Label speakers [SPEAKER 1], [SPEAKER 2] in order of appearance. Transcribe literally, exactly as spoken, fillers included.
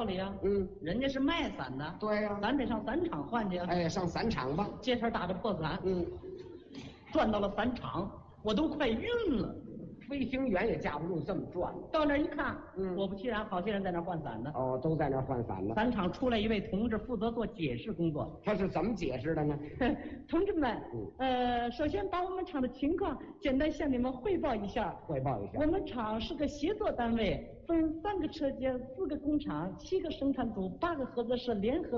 [SPEAKER 1] 理啊。
[SPEAKER 2] 嗯，
[SPEAKER 1] 人家是卖伞的。
[SPEAKER 2] 对呀、啊，
[SPEAKER 1] 咱得上伞厂换去啊。
[SPEAKER 2] 哎，上伞厂吧。
[SPEAKER 1] 这天打着破伞，
[SPEAKER 2] 嗯，
[SPEAKER 1] 转到了伞厂，我都快晕了。
[SPEAKER 2] 飞行员也架不住这么转。
[SPEAKER 1] 到那儿一看，
[SPEAKER 2] 嗯，
[SPEAKER 1] 果不其然，好些人在那儿换伞呢。
[SPEAKER 2] 哦，都在那儿换伞呢。
[SPEAKER 1] 伞厂出来一位同志，负责做解释工作。
[SPEAKER 2] 他是怎么解释的呢？
[SPEAKER 1] 同志们，
[SPEAKER 2] 嗯，
[SPEAKER 1] 呃，首先把我们厂的情况简单向你们汇报一下。
[SPEAKER 2] 汇报一下。
[SPEAKER 1] 我们厂是个协作单位，分三个车间、四个工厂、七个生产组、八个合作社联合